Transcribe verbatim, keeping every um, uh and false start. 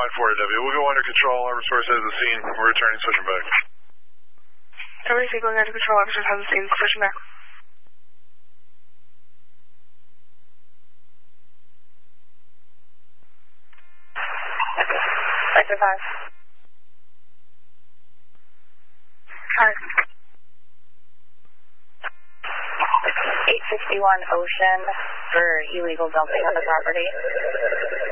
line four A W. We'll go under control. Our source has the scene. We're returning, switching back. Everything going under control. Officers has the scene. Switching back. Sector five. Five. eight sixty-one Ocean for illegal dumping on the property.